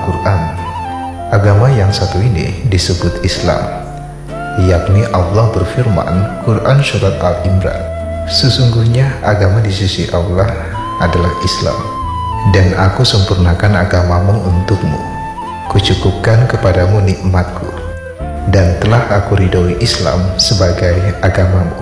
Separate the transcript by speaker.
Speaker 1: Al-Quran. Agama yang satu ini disebut Islam, yakni Allah berfirman, Quran Surat Al-Imran, sesungguhnya agama di sisi Allah adalah Islam, dan aku sempurnakan agamamu untukmu, kucukupkan kepadamu nikmatku, dan telah aku ridhoi Islam sebagai agamamu.